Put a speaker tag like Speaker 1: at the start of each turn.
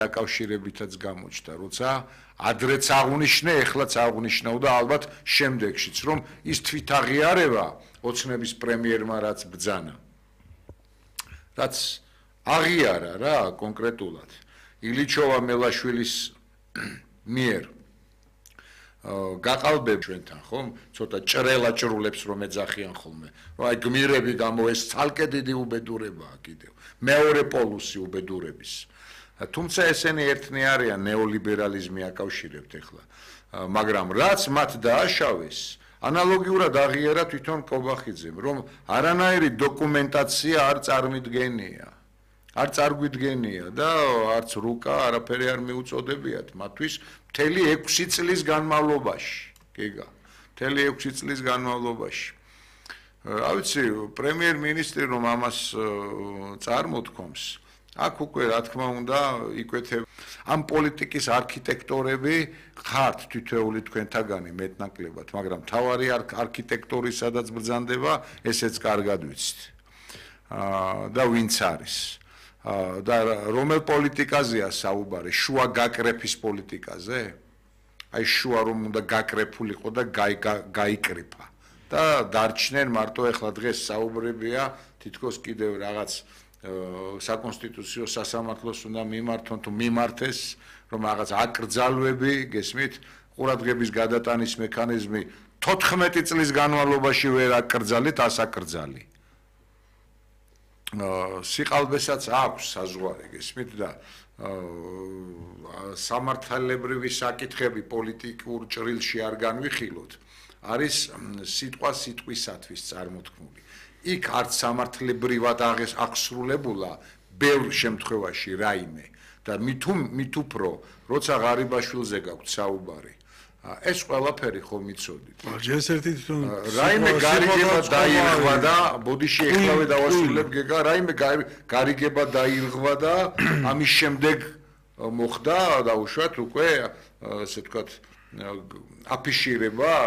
Speaker 1: დაკავშირებითაც გამოჩნდა, როცა ადრეც აღნიშნე, ეხლაც აღნიშნავდა ალბათ შემდეგშიც, რომ ის თვითაღიარება ოცნების პრემიერმა რაც ბრძანა. რაც აღიარა რა კონკრეტულად. ილიჩოვა მელაშვილის მიერ გაყალბებ ჩვენთან, ხომ? ცოტა ჭრელა ჭრულებს რომ ეძახიან ხოლმე. რომ აი გმირები გამო ეს ცალკე დიდი უბედურებაა კიდევ. მეორე პოლუსი უბედურების. თუმცა ესენი ერთნი არიან ნეოლიბერალიზმი აკავშირებთ ახლა. მაგრამ რაც მათ დააშავეს, ანალოგიურად აღიარა თვითონ კობახიძემ, რომ არანაირი დოკუმენტაცია არ წარმოიდგენია. არ წარმოიდგენია და არც რუკა არაფერი არ მიუწოდებიათ მათთვის მთელი 6 წლის განმავლობაში. გიგა. მთელი 6 წლის განმავლობაში. რა ვიცი, პრემიერ-მინისტრი რომ ამას წარმოთქვამს, აქ უკვე რა თქმა უნდა იკვეთება ამ პოლიტიკის არქიტექტორები ხართ თითოეული თქვენთაგანი მეტნაკლებად, მაგრამ თავარი არქიტექტორი სადაც ბრძანდება, ესეც კარგად ვიცით. და ვინც არის. და რომელ პოლიტიკაზეა საუბარი? შუა გაკრეფის პოლიტიკაზე? აი შუა რომ უნდა გაკრეფულიყო და გაიკრიფა. და დარჩნენ მარტო ეხლა დღეს საუბრებია თითქოს კიდევ რაღაც საკონსტიტუციო სასამართლოს უნდა მიმართონ თუ მიმართეს, რომ რაღაც აკრძალვები, გესმით, ყურადღების გადატანის მექანიზმი 14 წლის განმავლობაში ვერ აკრძალეთ, ასაკრძალი. სიყალბესაც აქვს საზღვარი, გესმით და სამართლებრივი საკითხები პოლიტიკურ ჭრილში არ განვიხილოთ, არის სიტყვა სიტყვისათვის წარმოთქმული. იქ არც სამართლებრივად აღსრულებულა ბევრ შემთხვევაში რაიმე და მით უფრო, როცა ღარიბაშვილზე გაქვთ საუბარი. ეს ყველაფერი ხომ იცოდით. რაიმე გარიგება დაირღვა და ბოდიში ეხლავე დავასრულებ გეგა, რაიმე გარიგება დაირღვა და ამის შემდეგ მოხდა დაუშვათ უკვე, ასე ვთქვათ, აფიშირება